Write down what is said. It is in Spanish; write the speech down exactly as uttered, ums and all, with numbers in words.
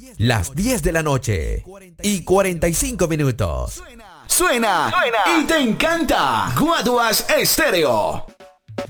las diez de la noche y cuarenta y cinco minutos. Suena, suena y te encanta. Guaduas Estéreo.